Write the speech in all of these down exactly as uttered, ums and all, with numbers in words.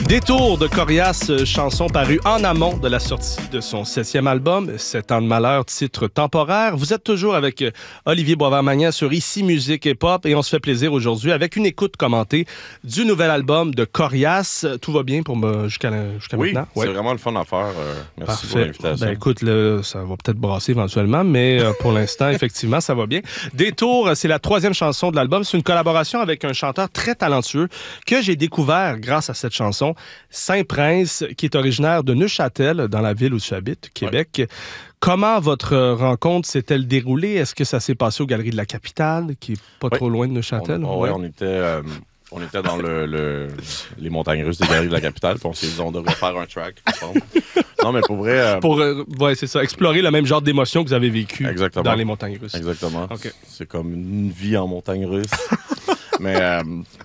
Détour de Corias, chanson parue en amont de la sortie de son septième album, Sept ans de malheur, titre temporaire. Vous êtes toujours avec Olivier Boisvert-Magnan sur Ici Musique et Pop et on se fait plaisir aujourd'hui avec une écoute commentée du nouvel album de Corias. Tout va bien pour me jusqu'à, jusqu'à oui, maintenant? Oui, c'est vraiment le fun à faire. Euh, merci Parfait. pour l'invitation. Ben, écoute, là, ça va peut-être brasser éventuellement, mais euh, pour l'instant, effectivement, ça va bien. Détour, c'est la troisième chanson de l'album. C'est une collaboration avec un chanteur très talentueux que j'ai découvert grâce à cette chanson. Saint-Prince, qui est originaire de Neuchâtel, dans la ville où tu habites, Québec. Ouais. Comment votre rencontre s'est-elle déroulée? Est-ce que ça s'est passé aux Galeries de la Capitale, qui est pas oui. trop loin de Neuchâtel? Oui, ouais, on était... Euh... On était dans le, le, les montagnes russes des Galeries de la Capitale, puis on s'est dit on devrait faire un track ensemble. Non, mais pour vrai... Euh... Pour, euh, ouais, c'est ça, explorer le même genre d'émotion que vous avez vécu Exactement. dans les montagnes russes. Exactement. Okay. C'est comme une vie en montagne russe. mais euh,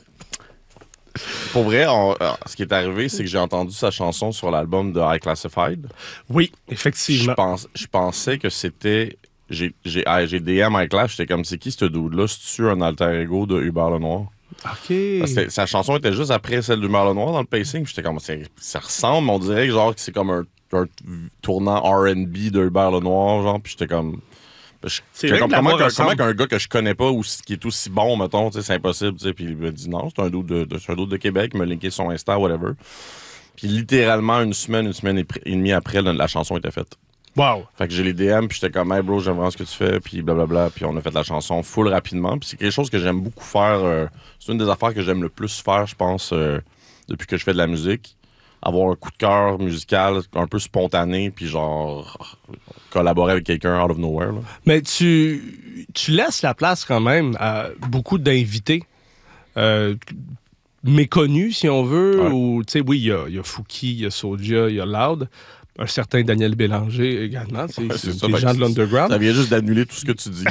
pour vrai, on, ce qui est arrivé, c'est que j'ai entendu sa chanson sur l'album de High Classified. Oui, effectivement. Je, pense, je pensais que c'était... J'ai, j'ai, j'ai D M High Class, j'étais comme, c'est qui ce dude-là? C'est-tu un alter ego de Hubert Lenoir? OK. Sa chanson était juste après celle d'Hubert Lenoir dans le pacing. J'étais comme, ça ressemble, on dirait que genre, c'est comme un, un tournant R and B de Hubert Lenoir, genre, puis j'étais comme... Je, c'est comme, comment, qu'un, comment qu'un gars que je connais pas ou qui est aussi bon, mettons, c'est impossible, puis il me dit non, c'est un dude de, de, c'est un dude de Québec, il m'a linké son Insta, whatever. Puis littéralement, une semaine, une semaine et demie après, la, la chanson était faite. Wow! Fait que j'ai les D M, puis j'étais comme, hey bro, j'aime vraiment ce que tu fais, puis blablabla, puis on a fait la chanson full rapidement. Puis c'est quelque chose que j'aime beaucoup faire. Euh, c'est une des affaires que j'aime le plus faire, je pense, euh, depuis que je fais de la musique. Avoir un coup de cœur musical un peu spontané, puis genre collaborer avec quelqu'un out of nowhere. Là. Mais tu, tu laisses la place quand même à beaucoup d'invités. Euh, méconnus, si on veut. Ouais. Ou, tu sais, oui, il y a, y a Fouki, il y a Soulja, il y a Loud. Un certain Daniel Bélanger également. C'est, ouais, c'est, c'est des gens de l'underground. Ça vient juste d'annuler tout ce que tu dis.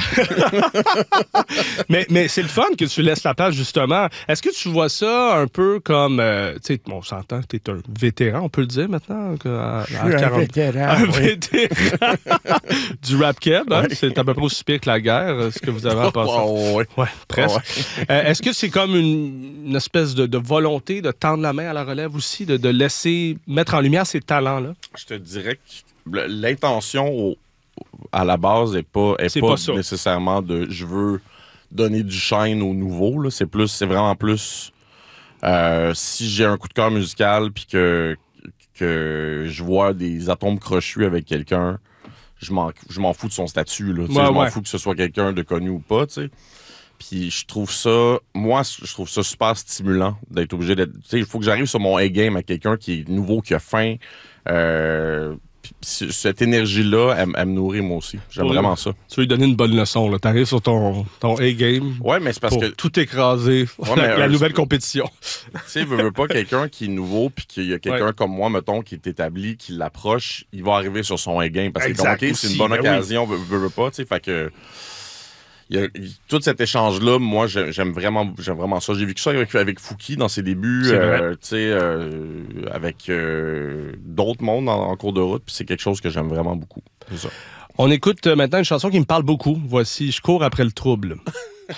mais, mais c'est le fun que tu laisses la place, justement. Est-ce que tu vois ça un peu comme... Euh, tu sais, on s'entend, tu es un vétéran, on peut le dire maintenant? À, à Je suis quarante... un vétéran. Un oui. vétéran du rap keb. Hein? Ouais. C'est à peu près aussi pire que la guerre, ce que vous avez en passant. Oh, ouais. ouais, presque. Oh, ouais. euh, est-ce que c'est comme une, une espèce de, de volonté de tendre la main à la relève aussi, de, de laisser mettre en lumière ces talents-là? Je te dirais que l'intention au, à la base n'est pas, est c'est pas, pas nécessairement de je veux donner du shine au nouveau. Là. C'est plus, c'est vraiment plus euh, si j'ai un coup de cœur musical puis que, que je vois des atomes crochus avec quelqu'un, je m'en, je m'en fous de son statut. Là, ouais, je m'en ouais. fous que ce soit quelqu'un de connu ou pas. T'sais. Puis je trouve ça, moi, je trouve ça super stimulant d'être obligé d'être. Tu sais, il faut que j'arrive sur mon A-game à quelqu'un qui est nouveau, qui a faim. Euh, cette énergie-là, elle, elle me nourrit moi aussi. J'aime oui. vraiment ça. Tu veux lui donner une bonne leçon. Tu arrives sur ton, ton A-game. Ouais, mais c'est parce pour que. tout écraser. Ouais, la, la nouvelle compétition. Tu sais, veux, veux pas quelqu'un qui est nouveau, puis qu'il y a quelqu'un ouais. comme moi, mettons, qui est établi, qui l'approche, il va arriver sur son A-game. Parce exact, que, OK, c'est une bonne ben occasion, oui. veux, veux pas, tu sais. Fait que. Il y a, tout cet échange-là, moi, j'aime vraiment, j'aime vraiment ça. J'ai vécu ça avec, avec Fouki dans ses débuts, euh, tu sais, euh, avec euh, d'autres mondes en, en cours de route, puis c'est quelque chose que j'aime vraiment beaucoup. C'est ça. On écoute maintenant une chanson qui me parle beaucoup. Voici « Je cours après le trouble ».